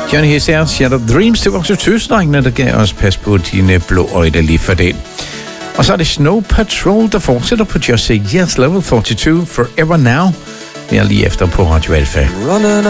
Johnny Hesser, Shattered Dreams. Det var også tøsdrengene, der gav os pas på dine blå øjne lige for det. Og så er det Snow Patrol, der fortsætter på Just Say Yes, Level 42, Forever Now. Vi er lige efter på Radio Alpha.